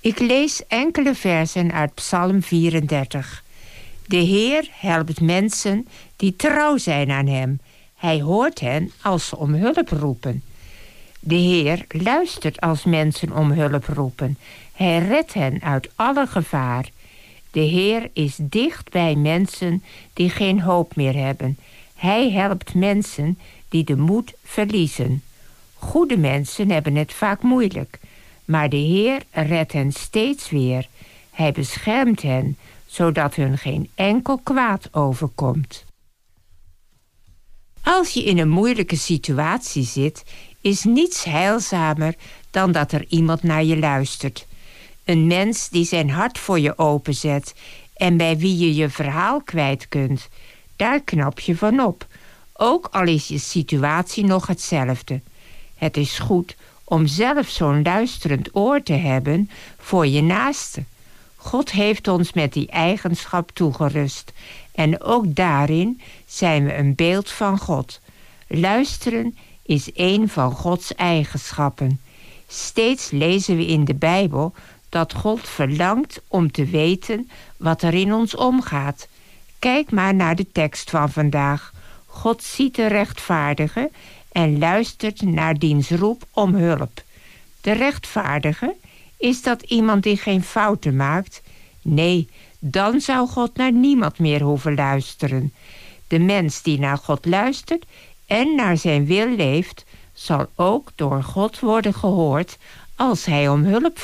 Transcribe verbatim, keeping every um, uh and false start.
Ik lees enkele versen uit Psalm vierendertig. De Heer helpt mensen die trouw zijn aan hem. Hij hoort hen als ze om hulp roepen. De Heer luistert als mensen om hulp roepen. Hij redt hen uit alle gevaar. De Heer is dicht bij mensen die geen hoop meer hebben. Hij helpt mensen die de moed verliezen. Goede mensen hebben het vaak moeilijk, maar de Heer redt hen steeds weer. Hij beschermt hen, zodat hun geen enkel kwaad overkomt. Als je in een moeilijke situatie zit, is niets heilzamer dan dat er iemand naar je luistert. Een mens die zijn hart voor je openzet en bij wie je je verhaal kwijt kunt. Daar knap je van op, ook al is je situatie nog hetzelfde. Het is goed om zelf zo'n luisterend oor te hebben voor je naaste. God heeft ons met die eigenschap toegerust en ook daarin zijn we een beeld van God. Luisteren is een van Gods eigenschappen. Steeds lezen we in de Bijbel dat God verlangt om te weten wat er in ons omgaat. Kijk maar naar de tekst van vandaag. God ziet de rechtvaardige en luistert naar diens roep om hulp. De rechtvaardige, is dat iemand die geen fouten maakt? Nee, dan zou God naar niemand meer hoeven luisteren. De mens die naar God luistert en naar zijn wil leeft, zal ook door God worden gehoord als hij om hulp